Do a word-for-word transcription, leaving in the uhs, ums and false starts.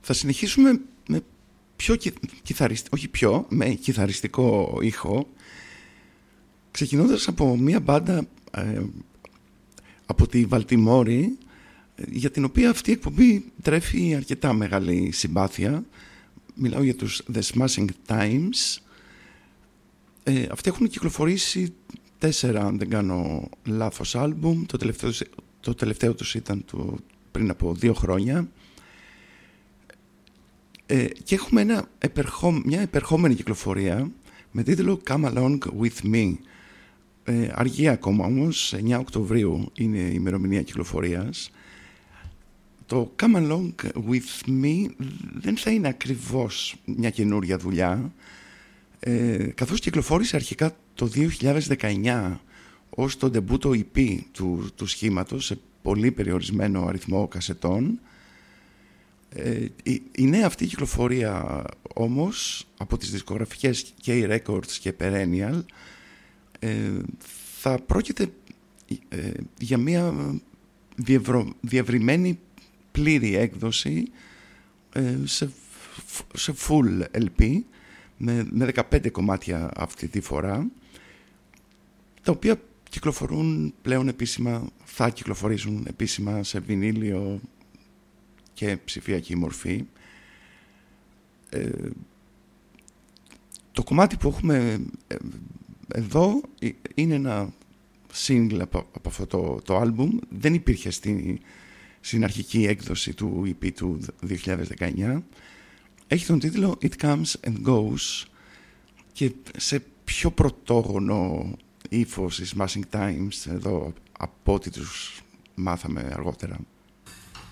Θα συνεχίσουμε με πιο κιθαριστικό, όχι πιο, με κιθαριστικό ήχο, ξεκινώντας από μια μπάντα ε, από τη Βαλτιμόρη, για την οποία αυτή η εκπομπή τρέφει αρκετά μεγάλη συμπάθεια. Μιλάω για τους The Smashing Times. Ε, αυτοί έχουν κυκλοφορήσει τέσσερα, αν δεν κάνω λάθος, άλμπουμ. Το τελευταίο, το τελευταίο τους ήταν το, πριν από δύο χρόνια. Ε, και έχουμε ένα επερχό, μια επερχόμενη κυκλοφορία με τίτλο Come Along With Me. Ε, αργεί ακόμα όμως, εννιά Οκτωβρίου είναι η ημερομηνία κυκλοφορίας. Το Come Along With Me δεν θα είναι ακριβώς μια καινούρια δουλειά, ε, καθώς κυκλοφόρησε αρχικά το δύο χιλιάδες δεκαεννιά ως το ντεμπούτο ι πι του, του σχήματος σε πολύ περιορισμένο αριθμό κασετών. Ε, η, η νέα αυτή κυκλοφορία όμως από τις δισκογραφικές K-Records και Perennial ε, θα πρόκειται ε, για μια διευρο, διευρυμένη πλήρη έκδοση ε, σε, σε full ελ πι με, με δεκαπέντε κομμάτια αυτή τη φορά, τα οποία κυκλοφορούν πλέον επίσημα, θα κυκλοφορήσουν επίσημα σε βινίλιο και ψηφιακή μορφή. Ε, το κομμάτι που έχουμε εδώ είναι ένα single από, από αυτό το, το άλμπουμ. Δεν υπήρχε στη, στην αρχική έκδοση του ι πι του δύο χιλιάδες δεκαεννιά. Έχει τον τίτλο It Comes and Goes και σε πιο πρωτόγονο ύφος της Smashing Times εδώ από ό,τι τους μάθαμε αργότερα.